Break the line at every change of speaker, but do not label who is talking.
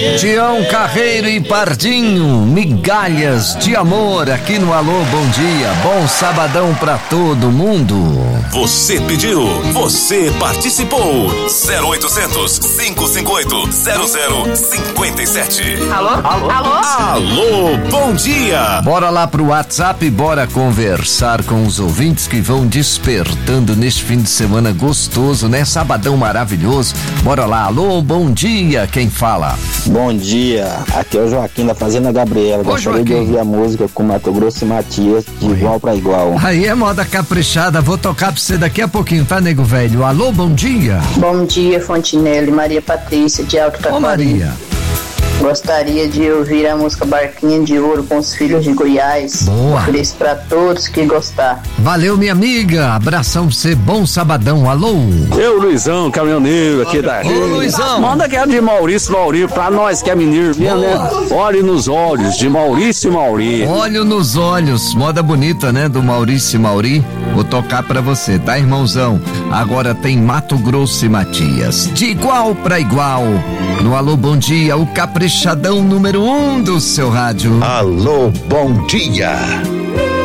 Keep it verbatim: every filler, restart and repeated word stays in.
Tião Carreiro e Pardinho, migalhas de amor aqui no Alô Bom Dia. Bom sabadão pra todo mundo.
Você pediu, você participou. zero oitocentos, cinco cinco oito, zero zero cinco sete.
Alô? Alô? Alô?
Alô, bom dia.
Bora lá pro WhatsApp, bora conversar com os ouvintes que vão despertando neste fim de semana gostoso, né? Sabadão maravilhoso. Bora lá, alô, bom dia, quem fala?
Bom dia, aqui é o Joaquim da Fazenda Gabriela. Gostaria de ouvir a música com Mato Grosso e Matias, de Oi. Igual pra igual.
Aí é moda caprichada, vou tocar pra você daqui a pouquinho, tá, nego velho? Alô, bom dia.
Bom dia, Fontinelli, Maria Patrícia de Alto Taquari.
Ô Maria.
Gostaria de ouvir a música Barquinha de Ouro com os Filhos de Goiás.
Boa.
Ofereço pra todos que gostar.
Valeu, minha amiga. Abração pra você. Bom sabadão. Alô?
Eu, Luizão, caminhoneiro aqui da
Ô, Luizão.
Manda aquela de Maurício Mauri pra nós que é mineiro, né? Olhe nos olhos de Maurício Mauri.
Olho nos olhos. Moda bonita, né? Do Maurício Mauri. Vou tocar pra você, tá, irmãozão? Agora tem Mato Grosso e Matias. De igual pra igual. No Alô Bom Dia, o caprichadão número um do seu rádio.
Alô, bom dia.